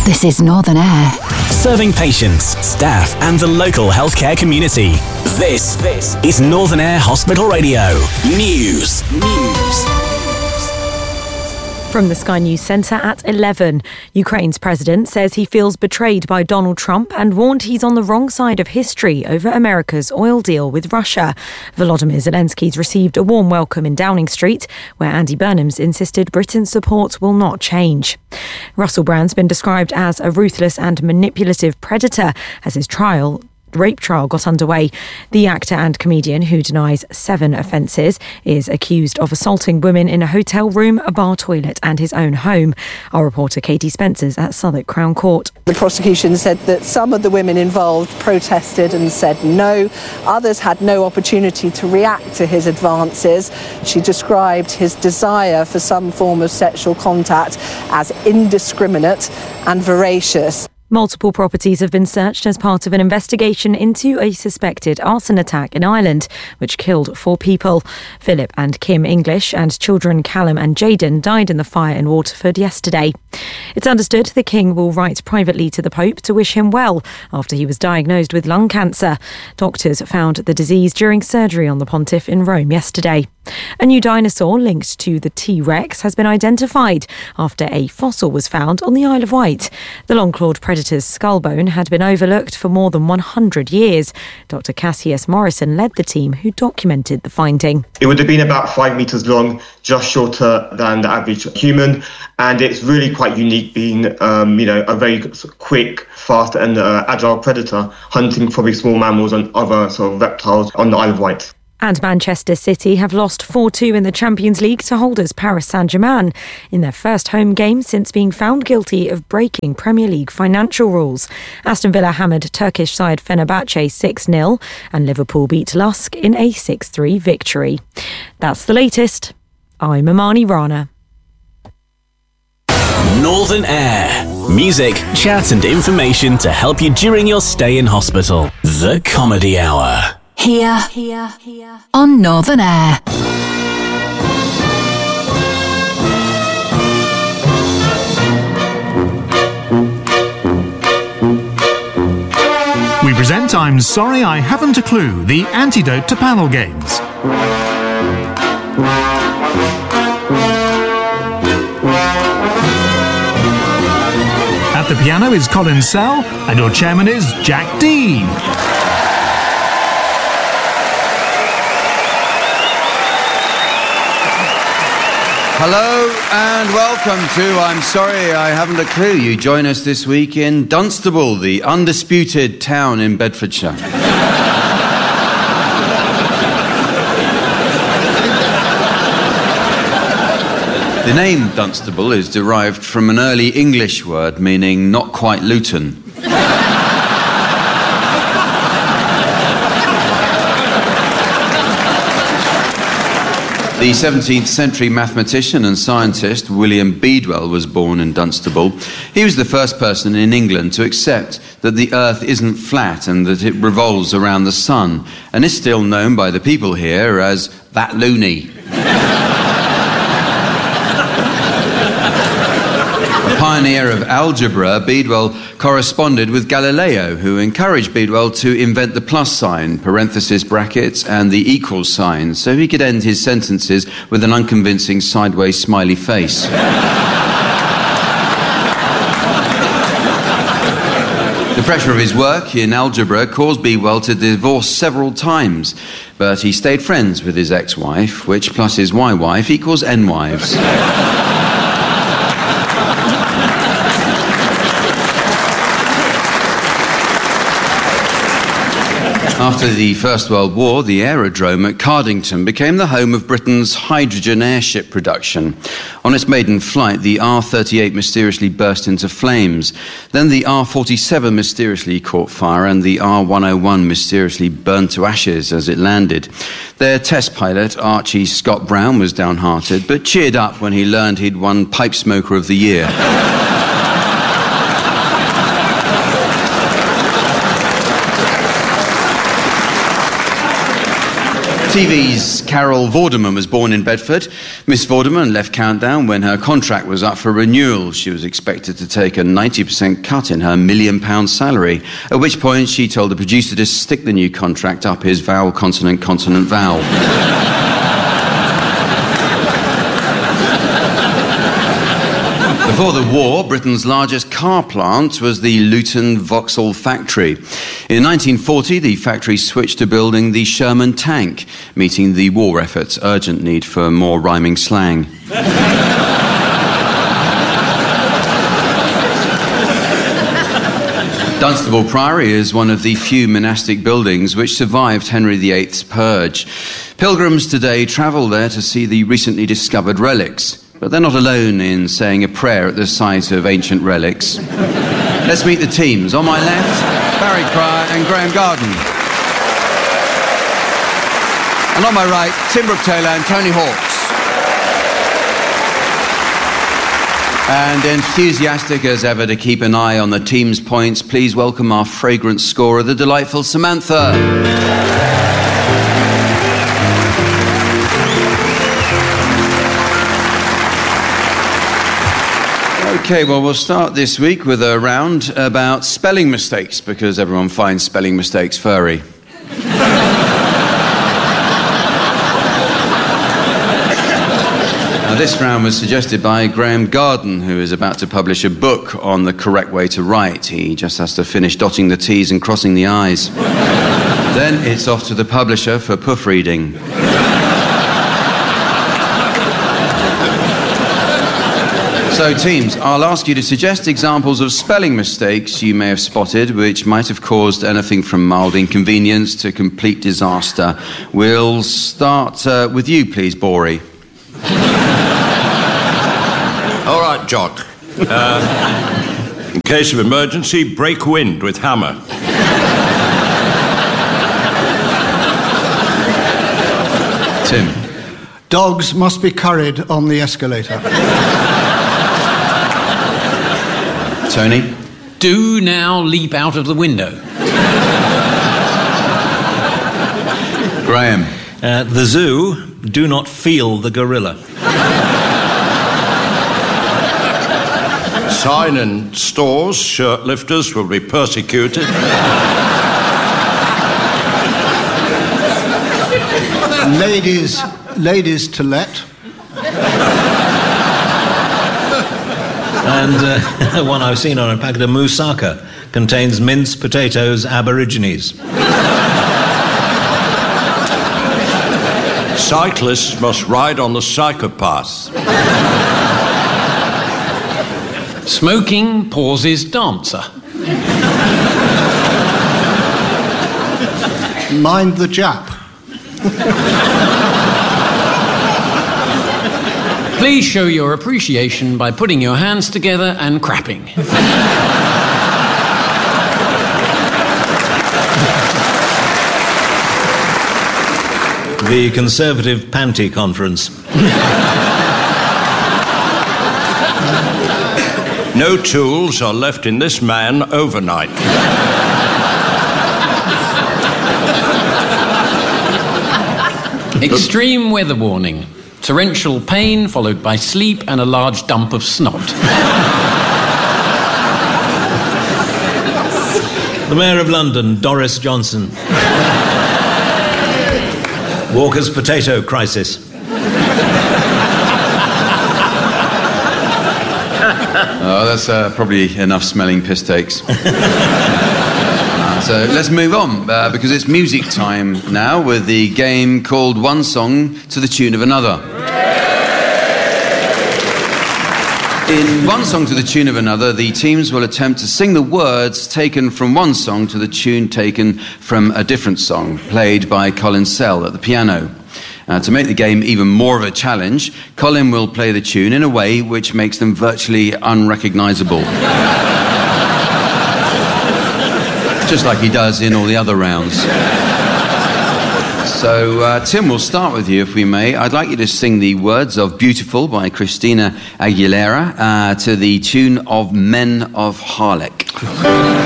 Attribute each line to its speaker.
Speaker 1: This is Northern Air.
Speaker 2: Serving patients, staff and the local healthcare community. This is Northern Air Hospital Radio. News.
Speaker 3: From the Sky News Centre at 11, Ukraine's president says he feels betrayed by Donald Trump and warned he's on the wrong side of history over America's oil deal with Russia. Volodymyr Zelensky's received a warm welcome in Downing Street, where Andy Burnham's insisted Britain's support will not change. Russell Brand's been described as a ruthless and manipulative predator as his rape trial got underway. The actor and comedian, who denies 7 offences, is accused of assaulting women in a hotel room, a bar toilet and his own home. Our reporter Katie Spencer's at Southwark Crown Court.
Speaker 4: The prosecution said that some of the women involved protested and said no. Others had no opportunity to react to his advances. She described his desire for some form of sexual contact as indiscriminate and voracious.
Speaker 3: Multiple properties have been searched as part of an investigation into a suspected arson attack in Ireland, which killed 4 people. Philip and Kim English and children Callum and Jayden died in the fire in Waterford yesterday. It's understood the King will write privately to the Pope to wish him well after he was diagnosed with lung cancer. Doctors found the disease during surgery on the Pontiff in Rome yesterday. A new dinosaur linked to the T-Rex has been identified after a fossil was found on the Isle of Wight. The long-clawed predator's skull bone had been overlooked for more than 100 years. Dr. Cassius Morrison led the team who documented the finding.
Speaker 5: It would have been about 5 metres long, just shorter than the average human, and it's really quite unique being, a very quick, fast and agile predator hunting probably small mammals and other sort of reptiles on the Isle of Wight.
Speaker 3: And Manchester City have lost 4-2 in the Champions League to holders Paris Saint-Germain in their first home game since being found guilty of breaking Premier League financial rules. Aston Villa hammered Turkish side Fenerbahce 6-0 and Liverpool beat Lusk in a 6-3 victory. That's the latest. I'm Amani Rana.
Speaker 2: Northern Air. Music, chat and information to help you during your stay in hospital. The Comedy Hour.
Speaker 1: Here on Northern Air.
Speaker 6: We present I'm Sorry I Haven't a Clue, the antidote to panel games. At the piano is Colin Sell, and your chairman is Jack Dean.
Speaker 7: Hello and welcome to I'm Sorry I Haven't a Clue. You join us this week in Dunstable, the undisputed town in Bedfordshire. The name Dunstable is derived from an early English word meaning not quite Luton. The 17th century mathematician and scientist William Bedwell was born in Dunstable. He was the first person in England to accept that the Earth isn't flat and that it revolves around the sun, and is still known by the people here as that loony. A pioneer of algebra, Bedwell corresponded with Galileo, who encouraged Bedwell to invent the plus sign, parenthesis brackets, and the equal sign, so he could end his sentences with an unconvincing sideways smiley face. The pressure of his work in algebra caused Bedwell to divorce several times, but he stayed friends with his ex-wife, which plus his Y-wife equals N-wives. After the First World War, the aerodrome at Cardington became the home of Britain's hydrogen airship production. On its maiden flight, the R-38 mysteriously burst into flames. Then the R-47 mysteriously caught fire and the R-101 mysteriously burned to ashes as it landed. Their test pilot, Archie Scott Brown, was downhearted, but cheered up when he learned he'd won Pipe Smoker of the Year. TV's Carol Vorderman was born in Bedford. Miss Vorderman left Countdown when her contract was up for renewal. She was expected to take a 90% cut in her £1 million salary, at which point she told the producer to stick the new contract up his vowel, consonant, consonant, vowel. Before the war, Britain's largest car plant was the Luton Vauxhall factory. In 1940, the factory switched to building the Sherman tank, meeting the war effort's urgent need for more rhyming slang. Dunstable Priory is one of the few monastic buildings which survived Henry VIII's purge. Pilgrims today travel there to see the recently discovered relics. But they're not alone in saying a prayer at the site of ancient relics. Let's meet the teams. On my left, Barry Cryer and Graham Garden. And on my right, Tim Brooke-Taylor and Tony Hawks. And enthusiastic as ever to keep an eye on the team's points, please welcome our fragrant scorer, the delightful Samantha. Okay, well, we'll start this week with a round about spelling mistakes, because everyone finds spelling mistakes furry. Now, this round was suggested by Graham Garden, who is about to publish a book on the correct way to write. He just has to finish dotting the T's and crossing the I's. Then it's off to the publisher for proofreading. So, teams, I'll ask you to suggest examples of spelling mistakes you may have spotted which might have caused anything from mild inconvenience to complete disaster. We'll start with you, please, Bori.
Speaker 8: All right, Jock. In case of emergency, break wind with hammer.
Speaker 7: Tim.
Speaker 9: Dogs must be curried on the escalator.
Speaker 7: Tony?
Speaker 10: Do now leap out of the window.
Speaker 7: Graham?
Speaker 11: At the zoo, do not feel the gorilla.
Speaker 8: Sign in stores, shirtlifters will be persecuted.
Speaker 9: Ladies to let.
Speaker 11: And one I've seen on a packet of moussaka contains minced potatoes aborigines.
Speaker 8: Cyclists must ride on the psychopath.
Speaker 10: Smoking pauses dancer.
Speaker 9: Mind the Jap.
Speaker 10: Please show your appreciation by putting your hands together and crapping.
Speaker 11: The Conservative Panty Conference.
Speaker 8: No tools are left in this man overnight.
Speaker 10: Extreme weather warning. Torrential pain followed by sleep and a large dump of snot.
Speaker 11: The Mayor of London, Doris Johnson. Walker's potato crisis.
Speaker 7: Oh, that's probably enough smelling piss takes. So let's move on, because it's music time now with the game called One Song to the Tune of Another. In One Song to the Tune of Another, the teams will attempt to sing the words taken from one song to the tune taken from a different song, played by Colin Sell at the piano. To make the game even more of a challenge, Colin will play the tune in a way which makes them virtually unrecognisable. Just like he does in all the other rounds. So, Tim, we'll start with you, if we may. I'd like you to sing the words of Beautiful by Christina Aguilera to the tune of Men of Harlech.